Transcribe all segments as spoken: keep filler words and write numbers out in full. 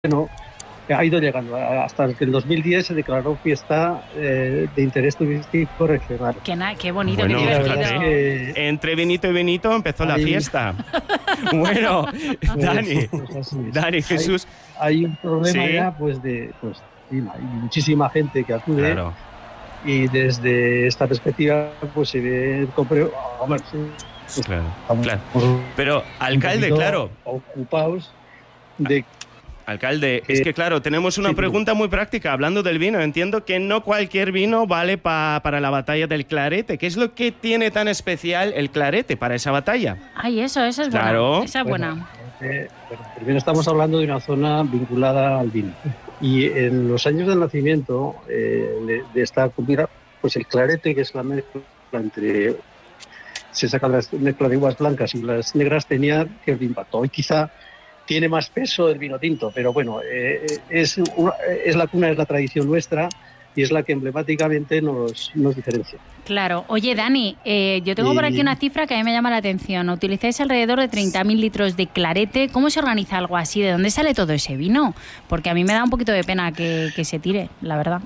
bueno, ha ido llegando. Hasta que el dos mil diez se declaró fiesta eh, de interés turístico regional. Qué, na- qué bonito, Bueno, qué divertido. fíjate, que entre vinito y vinito empezó la Ahí- fiesta. Bueno, pues, Dani, pues así es. Dani, Hay- Jesús, Hay, un problema Sí. ya, pues, de. Pues, sí, hay muchísima gente que acude. claro. Y desde esta perspectiva, pues se ve. Compre, hombre, sí, pues, Claro, estamos claro. un Pero, alcalde, poquito claro, ocupados de. alcalde, es que claro, tenemos una Sí, sí. pregunta muy práctica hablando del vino. Entiendo que no cualquier vino vale pa- para la batalla del Clarete. ¿Qué es lo que tiene tan especial el Clarete para esa batalla? Ay, eso, eso es Claro. buena. Esa es Bueno, buena. eh, bueno, primero estamos hablando de una zona vinculada al vino. Y en los años del nacimiento eh, de, de esta comida, pues el clarete, que es la mezcla entre. Se saca la mezcla de uvas blancas y las negras, tenía cierto impacto. Hoy quizá tiene más peso el vino tinto, pero bueno, eh, es, una- es la cuna, es la tradición nuestra y es la que emblemáticamente nos, nos diferencia. Claro. Oye, Dani, eh, yo tengo por aquí Y- una cifra que a mí me llama la atención. Utilizáis alrededor de treinta mil litros de clarete. ¿Cómo se organiza algo así? ¿De dónde sale todo ese vino? Porque a mí me da un poquito de pena que, que se tire, la verdad.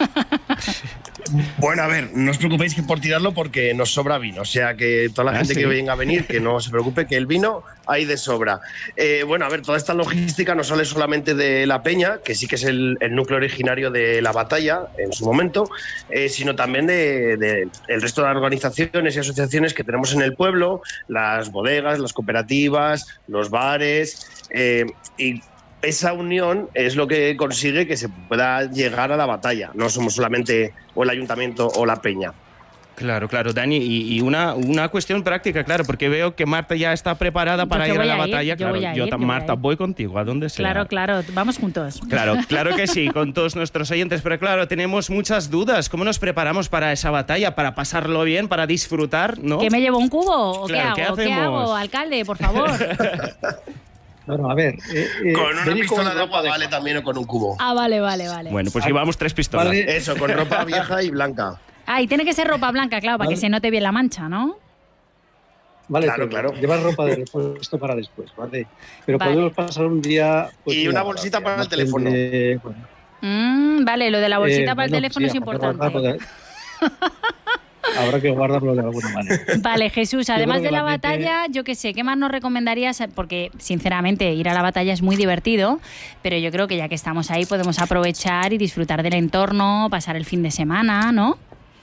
Bueno, a ver, no os preocupéis que por tirarlo porque nos sobra vino. O sea, que toda la Ah, gente ¿sí? que venga a venir, que no se preocupe, que el vino hay de sobra. Eh, bueno, a ver, toda esta logística no sale solamente de la peña, que sí que es el, el núcleo originario de la batalla en su momento, eh, sino también de, de el resto de organizaciones y asociaciones que tenemos en el pueblo, las bodegas, las cooperativas, los bares, eh, y esa unión es lo que consigue que se pueda llegar a la batalla. No somos solamente o el ayuntamiento o la peña. Claro, claro, Dani, y, y una, una cuestión práctica, claro, porque veo que Marta ya está preparada Yo para que ir a voy la a ir, batalla. yo Claro, voy a ir, ta- yo voy a Marta, ir. voy contigo, a donde sea. Claro, claro. Vamos juntos. Claro, claro que sí, con todos nuestros oyentes, pero claro, tenemos muchas dudas. ¿Cómo nos preparamos para esa batalla, para pasarlo bien, para disfrutar, no? ¿Qué me llevo, un cubo? ¿O Claro, qué ¿qué hago? ¿Qué hacemos? hago, alcalde, por favor? Bueno, a ver. eh, eh, Con una venid pistola con de ropa agua vale también o con un cubo. Ah, vale, vale, vale. Bueno, pues llevamos tres pistolas. Vale. Eso, con ropa vieja y blanca. Ah, y tiene que ser ropa blanca, claro, para Vale. que se note bien la mancha, ¿no? Vale, Claro, pero claro. llevar ropa de repuesto para después, ¿vale? Pero Vale. podemos pasar un día. pues, Y mira, una bolsita para el margen teléfono. de- bueno, Mm, vale, lo de la bolsita eh, para el bueno, teléfono sí, es habrá que importante. guardarlo de- Habrá que guardarlo de alguna manera. Vale, Jesús, además creo de que la la gente- batalla, yo qué sé, ¿qué más nos recomendarías? Porque, sinceramente, ir a la batalla es muy divertido, pero yo creo que ya que estamos ahí podemos aprovechar y disfrutar del entorno, pasar el fin de semana, ¿no?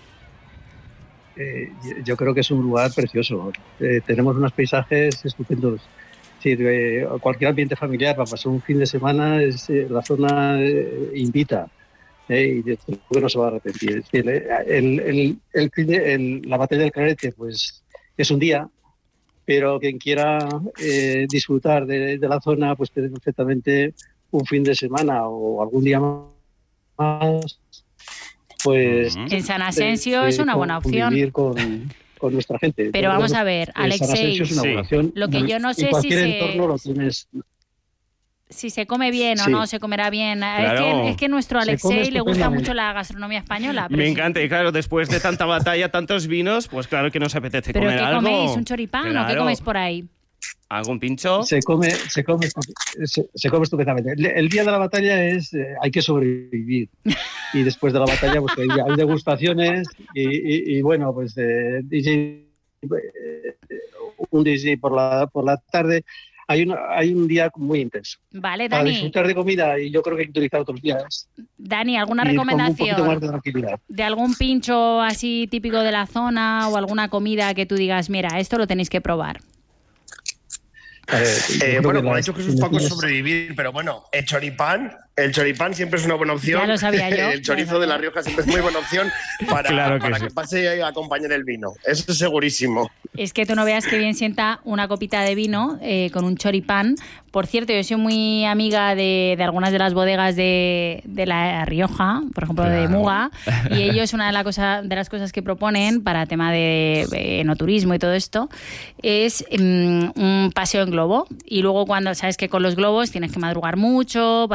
Eh, yo creo que es un lugar precioso. Eh, tenemos unos paisajes estupendos. Es decir, eh, cualquier ambiente familiar para pasar un fin de semana, es, eh, la zona eh, invita. eh, y desde luego no se va a arrepentir. Es decir, eh, el, el, el fin de- el- la batalla del Clarete, pues es un día, pero quien quiera eh, disfrutar de, de la zona, pues puede perfectamente un fin de semana o algún día más, pues Ujú. En San Asensio de- es una de buena opción. convivir con, con nuestra gente. Pero Yo vamos creo a ver, que San Alexei, Asensio es una Sí. buena opción. Lo que yo no sé en si cualquier se- entorno lo tienes. si se come bien o Sí. no se comerá bien. Claro. Es, que, es que nuestro Se Alexei come le gusta estupendamente. mucho la gastronomía española. Pero Me sí- encanta, y claro, después de tanta batalla, tantos vinos, pues claro que nos apetece ¿Pero comer qué algo. coméis? ¿Un choripán o qué Claro. coméis por ahí? ¿Algún pincho? Se come, se come, se, se come estupendamente. El, el día de la batalla es eh, hay que sobrevivir y después de la batalla pues hay, hay degustaciones y, y, y bueno pues eh, D J, eh, un D J por la por la tarde. Hay un hay un día muy intenso Vale, para Dani. disfrutar de comida y yo creo que hay que utilizar otros días. Dani, ¿alguna y con un poquito más recomendación de tranquilidad. de algún pincho así típico de la zona o alguna comida que tú digas, mira, esto lo tenéis que probar? A ver, yo Eh, creo bueno, que como ha las dicho Jesús Paco, es definiciones- sobrevivir, pero bueno, el choripán, el choripán siempre es una buena opción. Ya lo sabía yo, ya El lo chorizo sabía. de La Rioja siempre es muy buena opción para, Claro que para sí. que pase a acompañar el vino. Eso es segurísimo. Es que tú no veas que bien sienta una copita de vino eh, con un choripán. Por cierto, yo soy muy amiga de, de algunas de las bodegas de, de La Rioja, por ejemplo de Claro. Muga, y ellos una de, la cosa, de las cosas que proponen para tema de eh, enoturismo y todo esto es mm, un paseo en globo. Y luego cuando sabes que con los globos tienes que madrugar mucho para preparar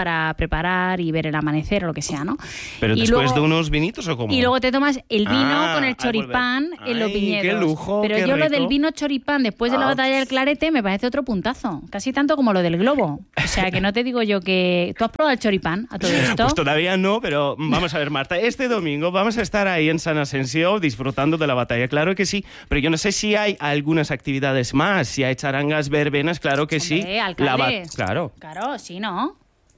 preparar y ver el amanecer o lo que sea, ¿no? Pero y después luego, de unos vinitos, ¿o cómo? Y luego te tomas el vino ah, con el choripán en los viñedos. ¡Qué lujo! Pero qué yo rico. Lo del vino choripán después de la Ah. batalla del Clarete me parece otro puntazo. Casi tanto como lo del globo. O sea, que no te digo yo que... ¿Tú has probado el choripán a todo esto? Pues todavía no, pero vamos a ver, Marta. Este domingo vamos a estar ahí en San Asensio disfrutando de la batalla. Claro que sí. Pero yo no sé si hay algunas actividades más. Si hay charangas, verbenas, claro que sí. Hombre, alcalde. La ba- claro. Claro, sí, ¿no?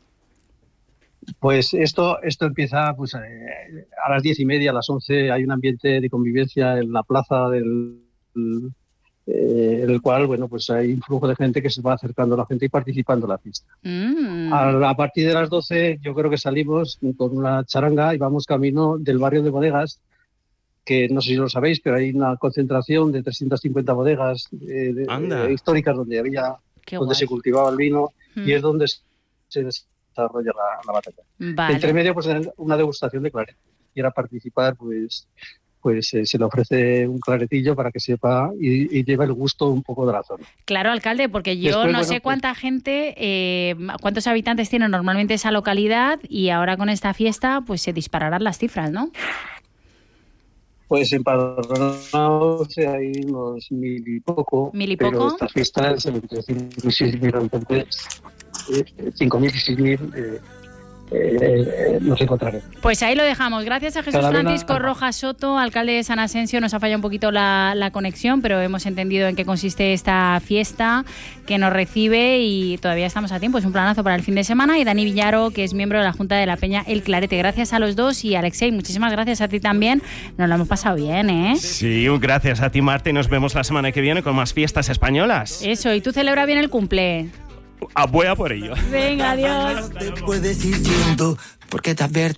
Pues esto, esto empieza pues, eh, a las diez y media, a las once hay un ambiente de convivencia en la plaza del, eh, en el cual bueno, pues hay un flujo de gente que se va acercando a la gente y participando en la fiesta. Mm. A, a partir de las doce yo creo que salimos con una charanga y vamos camino del barrio de bodegas, que no sé si lo sabéis, pero hay una concentración de trescientas cincuenta bodegas eh, de, eh, históricas donde había Qué donde guay. se cultivaba el vino Mm. y es donde se desarrolla la, la batalla. Vale. Entre medio, pues una degustación de clarete. Quiera participar, pues, pues eh, se le ofrece un claretillo para que sepa y, y lleve el gusto un poco de la zona. Claro, alcalde, porque yo Después, no bueno, sé pues- cuánta gente, eh, cuántos habitantes tiene normalmente esa localidad y ahora con esta fiesta pues se dispararán las cifras, ¿no? Pues empadronados hay unos mil y poco. ¿Mil y pero poco? estas fiestas entre cinco y seis mil habitantes, eh, cinco mil y seis mil eh, eh, eh, nos encontraremos. Pues ahí lo dejamos. Gracias a Jesús Cada vez Francisco más- Rojas Soto, alcalde de San Asensio. Nos ha fallado un poquito la, la conexión, pero hemos entendido en qué consiste esta fiesta que nos recibe y todavía estamos a tiempo. Es un planazo para el fin de semana. Y Dani Villaro, que es miembro de la Junta de la Peña El Clarete. Gracias a los dos y Alexei, muchísimas gracias a ti también. Nos lo hemos pasado bien, ¿eh? Sí, gracias a ti, Marta, y nos vemos la semana que viene con más fiestas españolas. Eso, y tú celebra bien el cumple. Ah, voy a por ello. Venga, adiós. Te puedes ir yendo porque te advierto.